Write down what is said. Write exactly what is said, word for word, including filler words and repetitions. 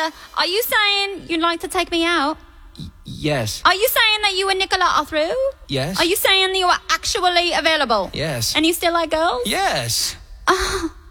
uh, are you saying you'd like to take me out? Y- yes. Are you saying that you and Nicola are through? Yes. Are you saying that you are actually available? Yes. And you still like girls? Yes. Oh,